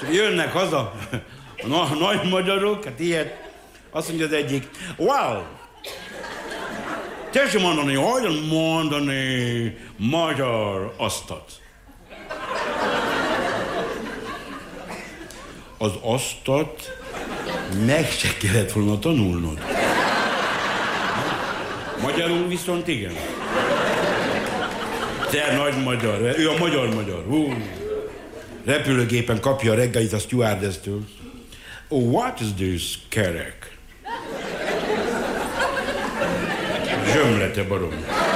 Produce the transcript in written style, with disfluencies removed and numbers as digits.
Jönnek haza a nagy magyarok, hát ilyet. Azt mondja az egyik, well, tessék mondani, hogyan mondani magyar asztat? Az asztat meg se kellett volna tanulnod. Magyarul viszont igen. Te nagy magyar, ő a magyar. Repülőgépen kapja a reggelit a stewardess-től. Oh, what is this, kerek? Zsömlete barom.